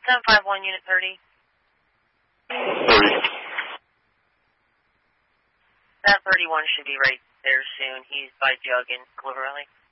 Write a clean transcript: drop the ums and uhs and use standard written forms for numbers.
751, Unit 30. 30. That 31 should be right there soon. He's by Jug in Clover Valley.